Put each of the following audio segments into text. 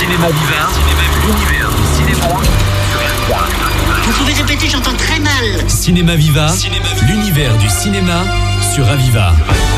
Cinéma Viva, l'univers du cinéma sur Aviva. Vous pouvez répéter, j'entends très mal. Cinéma Viva, l'univers du cinéma sur Aviva.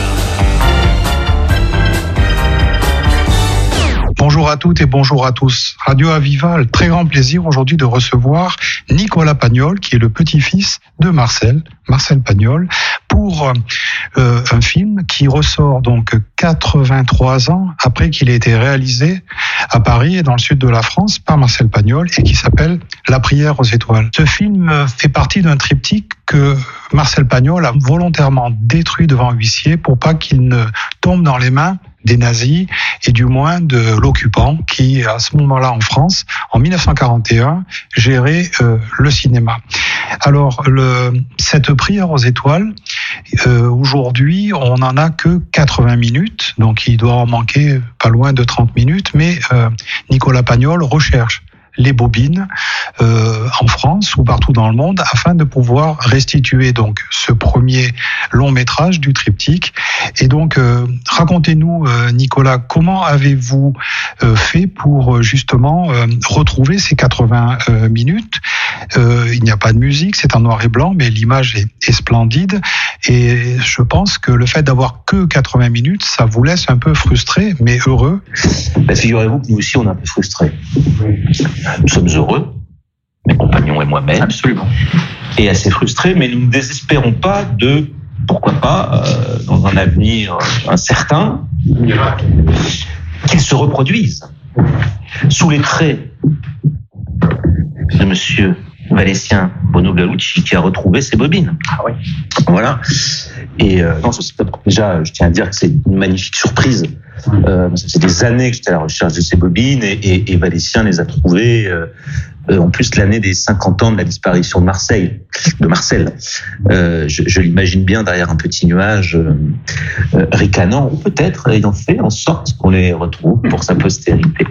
Bonjour à toutes et bonjour à tous. Radio Aviva a le très grand plaisir aujourd'hui de recevoir Nicolas Pagnol, qui est le petit-fils de Marcel Pagnol, pour un film qui ressort donc 83 ans après qu'il ait été réalisé à Paris et dans le sud de la France par Marcel Pagnol et qui s'appelle La prière aux étoiles. Ce film fait partie d'un triptyque que Marcel Pagnol a volontairement détruit devant huissier pour pas qu'il ne tombe dans les mains des nazis et du moins de l'occupant qui, à ce moment-là en France, en 1941, gérait le cinéma. Alors, cette prière aux étoiles, aujourd'hui, on n'en a que 80 minutes, donc il doit en manquer pas loin de 30 minutes, mais Nicolas Pagnol recherche les bobines en France ou partout dans le monde afin de pouvoir restituer donc ce premier long métrage du triptyque. Et donc racontez-nous Nicolas, comment avez-vous fait pour justement retrouver ces 80 minutes? Il n'y a pas de musique, c'est en noir et blanc, mais l'image est splendide et je pense que le fait d'avoir que 80 minutes, ça vous laisse un peu frustré mais heureux. Figurez-vous que nous aussi on est un peu frustrés. Nous sommes heureux, mes compagnons et moi-même. Absolument. Et assez frustrés, mais nous ne désespérons pas de, pourquoi pas, dans un avenir incertain, qu'ils se reproduisent sous les traits de monsieur Valécien Bono Gallucci qui a retrouvé ses bobines. Ah oui. Voilà. Et non, déjà, je tiens à dire que c'est une magnifique surprise. Ça fait des années que j'étais à la recherche de ces bobines et Valécien les a trouvées en plus l'année des 50 ans de la disparition de Marcel. Je l'imagine bien derrière un petit nuage ricanant, ou peut-être ayant fait en sorte qu'on les retrouve pour sa postérité.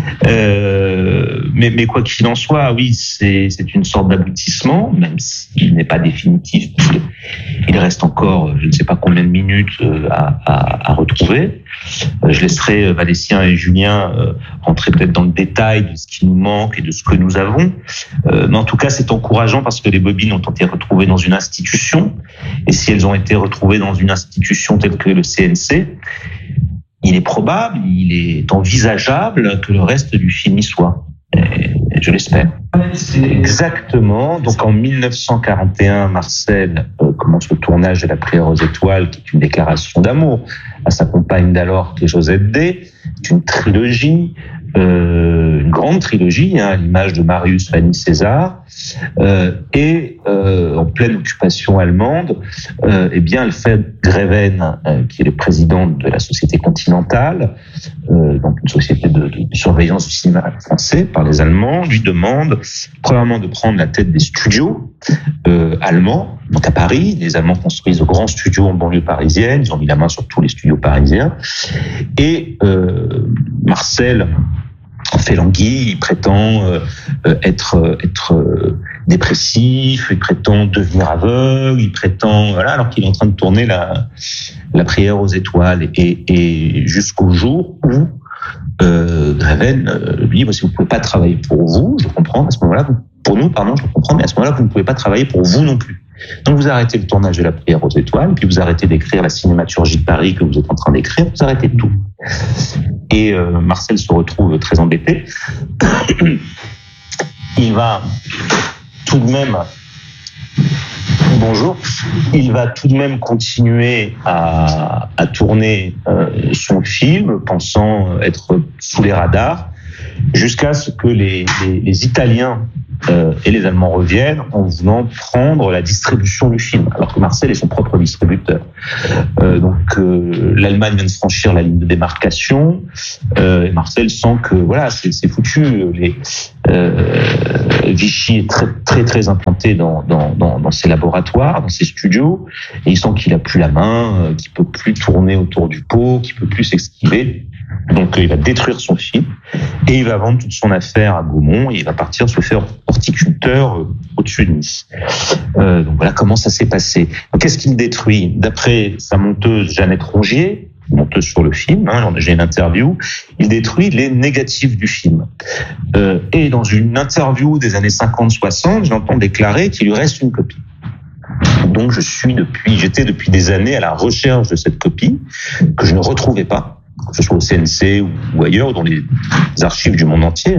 Mais quoi qu'il en soit, oui, c'est une sorte d'aboutissement, même s'il n'est pas définitif. Il reste encore, je ne sais pas combien de minutes à retrouver. Je laisserai Valécien et Julien rentrer peut-être dans le détail de ce qui nous manque et de ce que nous avons. Mais en tout cas, c'est encourageant parce que les bobines ont été retrouvées dans une institution. Et si elles ont été retrouvées dans une institution telle que le CNC, il est probable, il est envisageable que le reste du film y soit. Et je l'espère. C'est exactement. Donc en 1941, Marcel commence le tournage de La prière aux étoiles, qui est une déclaration d'amour à sa compagne d'alors, qui est Josette D. C'est une trilogie, une grande trilogie, à l'image de Marius, Fanny, César. Et en pleine occupation allemande, Alfred Greven, qui est le président de la Société Continentale, donc une société de surveillance du cinéma français par les Allemands, lui demande premièrement de prendre la tête des studios allemands. Donc à Paris, les Allemands construisent de grands studios en banlieue parisienne, ils ont mis la main sur tous les studios parisiens. Et Marcel fait languille, il prétend être dépressif, il prétend devenir aveugle, il prétend alors qu'il est en train de tourner la prière aux étoiles et jusqu'au jour où Greven lui dit si vous pouvez pas travailler pour vous, je comprends à ce moment-là, pour nous pardon, je comprends, mais à ce moment-là vous ne pouvez pas travailler pour vous non plus. Donc vous arrêtez le tournage de La prière aux étoiles, puis vous arrêtez d'écrire la cinématurgie de Paris que vous êtes en train d'écrire, vous arrêtez tout. Et Marcel se retrouve très embêté. Il va tout de même il va tout de même continuer à tourner son film, pensant être sous les radars, jusqu'à ce que les Italiens et les Allemands reviennent en voulant prendre la distribution du film, alors que Marcel est son propre distributeur. L'Allemagne vient de franchir la ligne de démarcation, et Marcel sent que c'est foutu. Vichy est très très très implanté dans ses laboratoires, dans ses studios, et il sent qu'il a plus la main, qu'il peut plus tourner autour du pot, qu'il peut plus s'esquiver. Donc il va détruire son film et il va vendre toute son affaire à Gaumont et il va partir se faire horticulteur au-dessus de Nice. Donc voilà comment ça s'est passé. Donc, qu'est-ce qu'il détruit ? D'après sa monteuse Jeannette Rongier, monteuse sur le film, j'ai une interview, il détruit les négatifs du film. Et dans une interview des années 50-60, je l'entends déclarer qu'il lui reste une copie. Donc j'étais depuis des années à la recherche de cette copie que je ne retrouvais pas, que ce soit au CNC ou ailleurs, dans les archives du monde entier,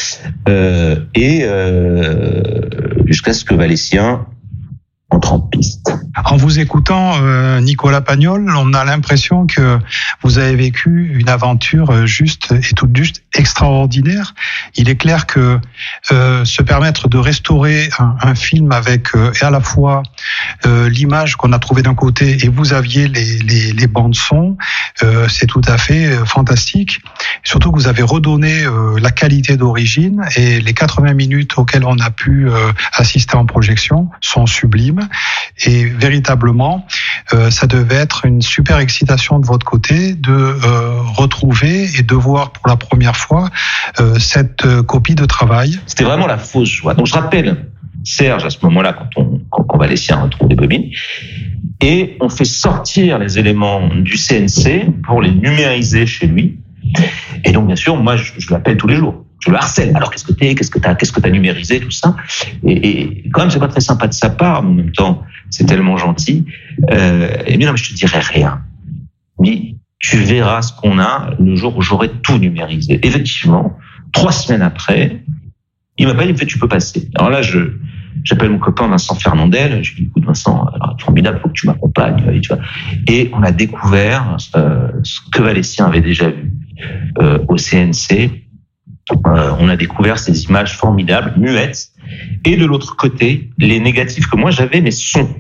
jusqu'à ce que Valesien entre en piste. En vous écoutant, Nicolas Pagnol, on a l'impression que vous avez vécu une aventure juste extraordinaire. Il est clair que se permettre de restaurer un film avec à la fois l'image qu'on a trouvée d'un côté et vous aviez les bandes son, c'est tout à fait fantastique. Surtout que vous avez redonné la qualité d'origine et les 80 minutes auxquelles on a pu assister en projection sont sublimes. Et véritablement, ça devait être une super excitation de votre côté de retrouver et de voir pour la première fois cette copie de travail. C'était vraiment la fausse joie. Donc je rappelle Serge à ce moment-là, quand Valesien retrouve des bobines, et on fait sortir les éléments du CNC pour les numériser chez lui. Et donc bien sûr, moi je l'appelle tous les jours. Je le harcèle. Alors qu'est-ce que t'as numérisé, tout ça. Et quand même, c'est pas très sympa de sa part, mais en même temps, c'est tellement gentil. Et bien non, mais je te dirai rien. Mais tu verras ce qu'on a le jour où j'aurai tout numérisé. Effectivement, 3 semaines après, il m'appelle, il me fait, tu peux passer. Alors là, j'appelle mon copain Vincent Fernandel. Je lui dis, écoute, Vincent, alors, formidable, faut que tu m'accompagnes, tu vois. Et on a découvert ce que Valesien avait déjà vu au CNC. On a découvert ces images formidables, muettes, et de l'autre côté, les négatifs que moi j'avais, mais sons.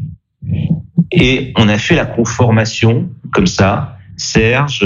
Et on a fait la conformation, comme ça, Serge,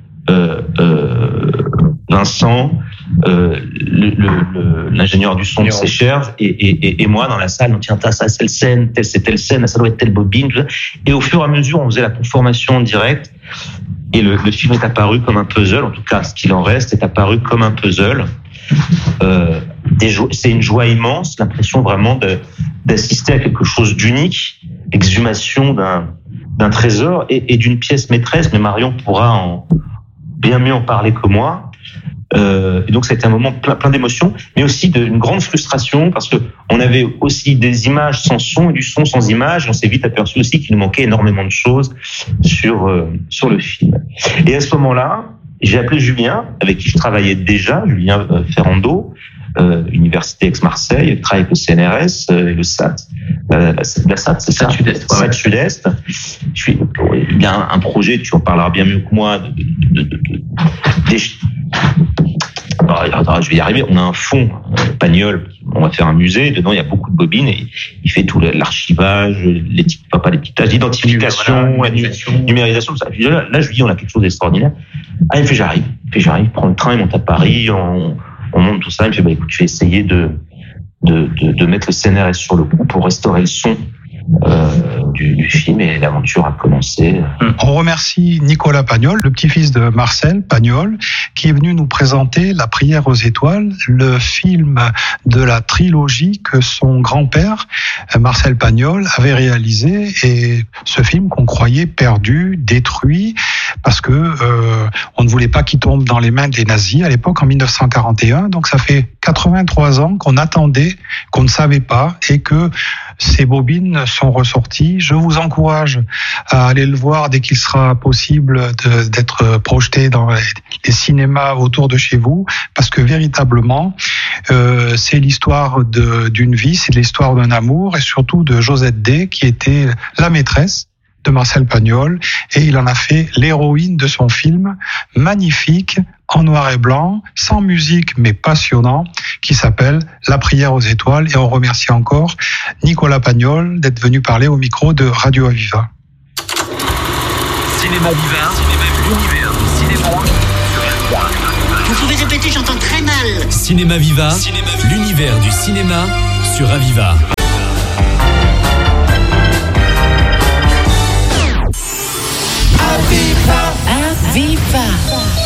Vincent, l'ingénieur du son, c'est Serge, et moi dans la salle, on tient ça, c'est telle scène, ça doit être telle bobine, tout ça. Et au fur et à mesure, on faisait la conformation en direct. Et le film est apparu comme un puzzle, en tout cas, ce qu'il en reste est apparu comme un puzzle. C'est une joie immense, l'impression vraiment d'assister à quelque chose d'unique, exhumation d'un trésor et d'une pièce maîtresse, mais Marion pourra bien mieux en parler que moi. Et donc c'était un moment plein d'émotions, mais aussi d'une grande frustration parce que on avait aussi des images sans son et du son sans image. On s'est vite aperçu aussi qu'il nous manquait énormément de choses sur le film. Et à ce moment-là, j'ai appelé Julien, avec qui je travaillais déjà, Julien Ferrando, Université Aix-Marseille, il travaille avec le CNRS et le SAT. La SAT, c'est ça, SAT Sud-Est. Il y a un projet, tu en parleras bien mieux que moi, je vais y arriver. On a un fonds Pagnol, on va faire un musée. Dedans, il y a beaucoup de bobines et il fait tout l'archivage, l'étiquetage, l'identification, la numérisation, tout ça. Là, je lui dis, on a quelque chose d'extraordinaire. Ah, il me fait, j'arrive. Il prend le train, il monte à Paris, on monte tout ça. Il me fait, écoute, je vais essayer de mettre le CNRS sur le coup pour restaurer le son du film et l'aventure a commencé. On remercie Nicolas Pagnol, le petit-fils de Marcel Pagnol, qui est venu nous présenter La Prière aux étoiles, le film de la trilogie que son grand-père, Marcel Pagnol, avait réalisé, et ce film qu'on croyait perdu, détruit, parce que on ne voulait pas qu'il tombe dans les mains des nazis à l'époque, en 1941. Donc ça fait 83 ans qu'on attendait, qu'on ne savait pas, et que ces bobines sont ressorties. Je vous encourage à aller le voir dès qu'il sera possible d'être projeté dans les cinémas autour de chez vous, parce que véritablement, c'est l'histoire d'une vie, c'est l'histoire d'un amour, et surtout de Josette Day, qui était la maîtresse de Marcel Pagnol, et il en a fait l'héroïne de son film, magnifique, en noir et blanc, sans musique mais passionnant, qui s'appelle La Prière aux étoiles. Et on remercie encore Nicolas Pagnol d'être venu parler au micro de Radio Aviva. Cinéma Viva, l'univers du cinéma. Vous pouvez répéter, j'entends très mal. Cinéma Viva, l'univers du cinéma sur Aviva.